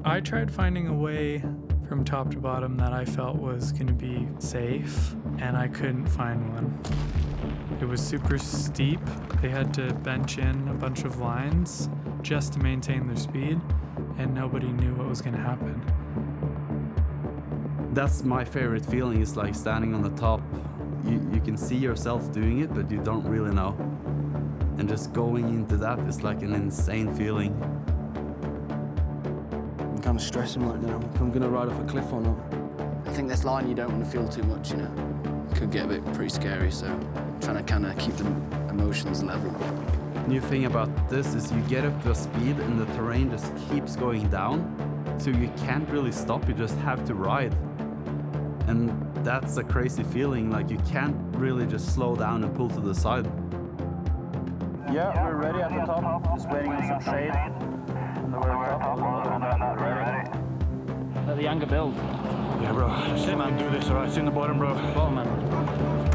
I tried finding a way from top to bottom that I felt was going to be safe, and I couldn't find one. It was super steep. They had to bench in a bunch of lines just to maintain their speed, and nobody knew what was going to happen. That's my favorite feeling, is like standing on the top. You can see yourself doing it, but you don't really know. And just going into that is like an insane feeling. I'm kind of stressing right now, if I'm going to ride off a cliff or not. I think this line you don't want to feel too much, you know. It could get a bit pretty scary, so I'm trying to kind of keep the emotions level. New thing about this is you get up to a speed and the terrain just keeps going down, so you can't really stop, you just have to ride. And that's a crazy feeling, like you can't really just slow down and pull to the side. Yeah, we're ready at the top, just waiting on some shade. On the very top, ready. Let the anger build. Yeah, bro, just sit man, do this, alright? It's in the bottom, bro. Bottom, man.